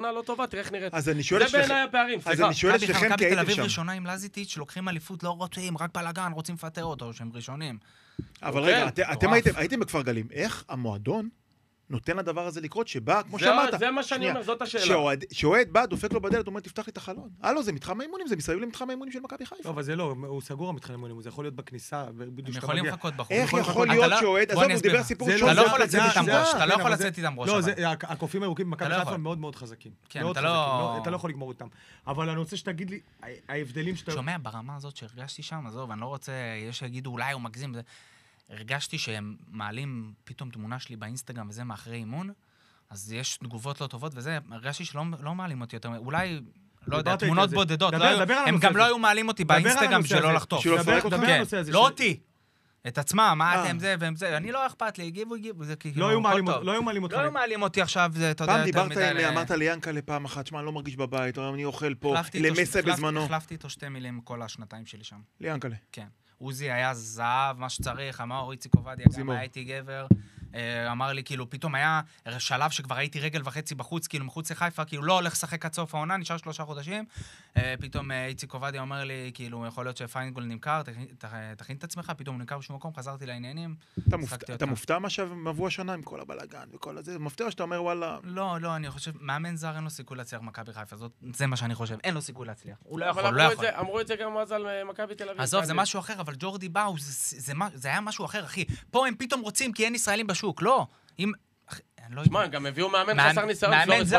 עונה לא טובה, תראה איך נראית. אז אני שואל זה בעיניי הפערים, סליחה. אז אני שואל אצלכם מכבי תל כהייתם אביב שם. ראשונה עם לזיטיץ' שלוקחים אליפות, לא רוצים, רק בלגן, רוצים לפטר אותו, שהם ראשונים. אבל רגע, אתם הייתם בכפר גלים. איך המועדון נותן לדבר הזה לקרות, שבא, כמו שאמרת... זה מה שאני אומר, זאת השאלה. שאוהד בא, דופק לו בדלת, אומר, תפתח לי את החלון. הלו, זה מתחם האימונים, זה מסביב למתחם האימונים של מכבי חיפה. לא, אבל זה לא, הוא סגור המתחם האימונים, זה יכול להיות בכניסה. הם יכולים לחכות בחוץ. איך יכול להיות שאוהד, עזוב, הוא דיבר סיפור אתה לא יכול לצאת איתם ראש, אתה לא יכול לצאת איתם ראש. לא, הקופים הירוקים במכבי חיפה מאוד מאוד חזקים. כן, אתה לא יכול לגמור אותם. אבל אני רוצה שתגיד לי, ההבדלים שאתה... שומע, ברמה הזאת שהרגשתי שם, עזוב, אני לא רוצה, יש שיגידו, אולי הוא מגזים, הרגשתי שהם מעלים פתאום תמונה שלי באינסטגרם וזה מאחרי אימון, אז יש תגובות לא טובות וזה, הרגשתי שלא מעלים אותי יותר, אולי, לא יודע, תמונות בודדות, הם גם לא היו מעלים אותי באינסטגרם שלא לחטוף. לא אותי, את עצמם, מה אתם זה והם זה, אני לא אכפת לי, הגיבו, זה כאילו... לא היו מעלים אותי עכשיו, אתה יודע, פעם דיברת אמרת לי ינקלה פעם אחת, שמה, אני לא מרגיש בבית, אני אוכל פה, למסע בזמנו. החלפתי איתו 2 מילים כל השנתיים שלי שם. ליאנקלה. כן. עוזי היה זהב, מה שצריך, אמר איציק עובדיה, גם הייתי גבר, אמר לי, כאילו, פתאום היה שלב שכבר הייתי רגל וחצי בחוץ, כאילו, מחוץ לחיפה, כאילו, לא הולך לשחק עד סוף העונה, נשאר 3 חודשים, פתאום איציק עובדיה אומר לי, כאילו, יכול להיות שפיינגול נמכר, תכין את עצמך, פתאום הוא נמכר בשום מקום, חזרתי לעניינים. אתה מופתע מה שעברו השנה עם כל הבלגן וכל הזה? מופתע שאתה אומר, וואלה... לא, אני חושב, מאמן זר אין לו סיכוי להצליח מכבי חיפה, זה מה שאני חושב, אין לו סיכוי להצליח. הוא לא יכול, אמרו את זה גם אז על מכבי תל אביב. עזוב, זה משהו אחר, אבל ג'ורדי באו, זה היה משהו אחר, אחי. פה הם פתאום רוצים, כי אין ישראלים בשוק, לא. שמע, הם גם הביאו מאמן חסר ניסיון,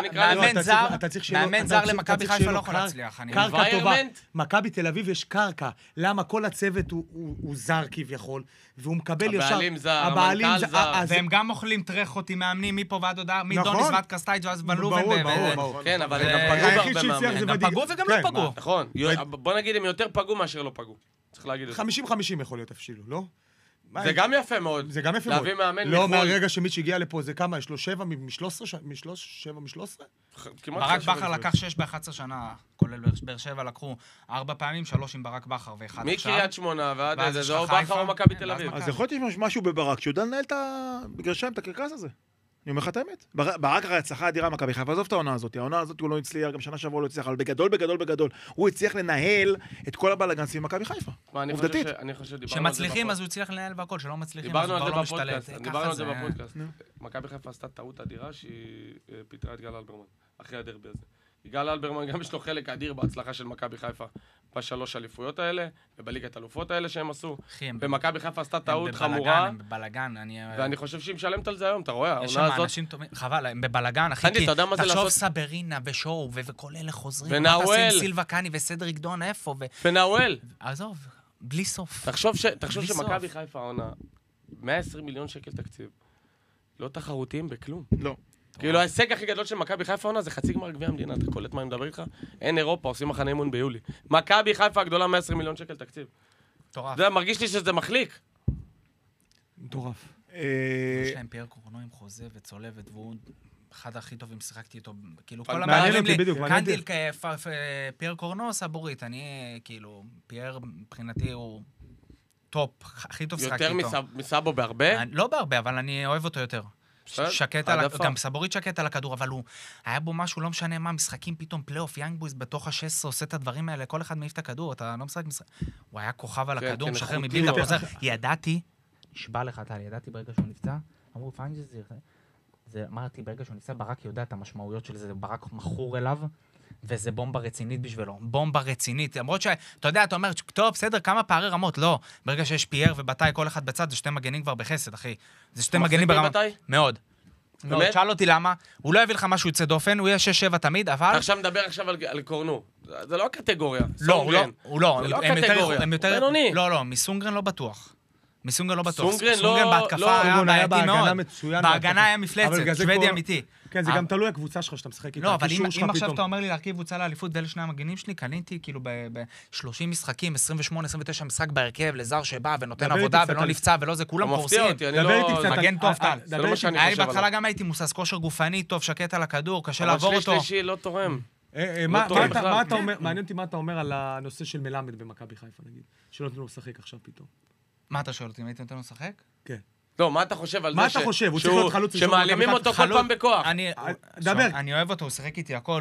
מאמן זר למכבי חיפה לא יכול להצליח. קרקע טובה. מכבי תל אביב יש קרקע. למה כל הצוות הוא זר כביכול, והוא מקבל ישר... הבעלים זר, והם גם אוכלים טרחות עם מאמנים מפה ועד הודעה, מדוניס ועד קסטייג' ואז ון לובן. כן, אבל הם גם פגעו בהרבה מאמנים. הם גם פגעו וגם לא פגעו. נכון. בוא נגיד, הם יותר פגעו מאשר לא פגעו. צריך להגיד את זה. 50-50 יכול להיות אפילו, לא? זה גם יפה מאוד. זה גם יפה מאוד. להביא מאמן לא, מהרגע שמיץ' הגיע לפה, זה כמה? יש לו 7 מ-13? 7 מ-13? ברק בכר לקח 6 ב-11 שנה, כולל באר שבע לקחו 4 פעמים, 3 עם ברק בכר ו1 עכשיו. מקריית שמונה ועד איזה, זה או בכר או מכבי תל אביב. אז יכול להיות שיש משהו בברק, שיודע לנהל את הגרשיים, את הקרקס הזה. אני אומר לך את האמת. ברק הרי הצלחה אדירה מכבי חיפה, עזוב את העונה הזאת. העונה הזאת הוא לא הצליח, גם שנה שעברה לא הצליח, אבל בגדול, הוא הצליח לנהל את כל הבלגן סביב מכבי חיפה. עובדתית. שמצליחים אז הוא הצליח לנהל והכל, שלא מצליחים אז הוא כבר לא משתלט. דיברנו על זה בפודקאסט. מכבי חיפה עשתה טעות אדירה שהיא פיטרה את גל אלברמן, אחרי הדרבי הזה. גל אלברמן גם יש לו חלק אדיר בהצלחה של מכבי חיפה בשלוש אליפויות האלה, ובליגת אלופות האלה שהם עשו. במכבי חיפה עשתה טעות חמורה. הם בבלגן, ואני חושב שהיא משלמת על זה היום, אתה רואה? יש שם אנשים טובים, חבל, הם בבלגן, אחי, כי תחשוב סברינה ושואו, וכל אלה חוזרים. ונאואל. סילבה קני וסדריק דון, איפה? ונאואל. עזוב, בלי סוף. תחשוב שמכבי חיפה עונה 120 מיליון שקל תקציב. לא תחרותיים בכלום. לא. כאילו ההישג הכי גדול של מכבי חיפה עונה זה חצי גמר גביע המדינה, אתה קולט מה אני מדבר איתך? אין אירופה, עושים מחנה אימון ביולי. מכבי חיפה הגדולה 120 מיליון שקל תקציב. מטורף. זה מרגיש לי שזה מחליק. מטורף. יש להם פייר קורנו עם חוזה וצולבת, והוא אחד הכי טובים, שיחקתי איתו, כאילו כל מעניין אותי בדיוק, קנדיל פייר קורנו סבורית, אני כאילו, פייר מבחינתי הוא טופ, הכי טוב שיחקתי איתו. יותר מסאבו בהרבה? לא בהרבה, אבל אני אוהב אותו יותר. שקט גם סבורית שקט על הכדור, אבל הוא היה בו משהו, לא משנה מה, משחקים פתאום פלייאוף, יאנג בויז בתוך ה-16 עושה את הדברים האלה, כל אחד מעיף את הכדור, אתה לא משחק, הוא היה כוכב על הכדור, משחרר מבלתה, חוזר, ידעתי, נשבע לך טל, ידעתי ברגע שהוא נפצע, אמרו פיינג'זיר, אמרתי ברגע שהוא נפצע, ברק יודע את המשמעויות של זה, ברק מכור אליו, וזה בומבה רצינית בשבילו, בומבה רצינית, למרות שאתה יודע, אתה אומר, טוב, בסדר, כמה פערי רמות, לא, ברגע שיש פייר ובתאי, כל אחד בצד, זה 2 מגנים כבר בחסד, אחי. זה 2 מגנים ברמה. מאוד. תשאל אותי למה, הוא לא יביא לך משהו יוצא דופן, הוא יהיה 6-7 תמיד, אבל... אתה עכשיו מדבר עכשיו על קורנו, זה לא הקטגוריה. לא, הוא לא, זה לא הקטגוריה. בינוני. לא, מסונגרן לא בטוח. מסונגרן לא בטוח. סונגרן בהתקפה היה בעייתי מאוד. בהגנה היה מפלצת, שוודי אמיתי. כן, זה גם תלוי הקבוצה שלך שאתה משחק איתה. לא, אבל אם עכשיו אתה אומר לי להרכיב קבוצה לאליפות ואלה 2 המגנים שלי, קניתי כאילו ב-30 משחקים, 28-29 משחק בהרכב, לזר שבא ונותן עבודה ולא נפצע ולא זה, כולם פורסים. מגן טוב טל. בהתחלה גם הייתי מוסס כושר גופני, טוב, שקט על הכדור, קשה לעבור אותו. אבל שלישי לא תורם. מעניין אותי מה אתה אומר על הנושא של מלמד במכבי חיפה, נגיד, שלא נתנו לו לשחק עכשיו פתאום. מה אתה שואל אותי, אם הייתי נותן לו לשחק? כן. לא, מה אתה חושב על זה? מה אתה חושב? הוא צריך להיות חלוץ. שמעלימים אותו כל פעם בכוח. אני אוהב אותו, הוא שחק איתי הכל.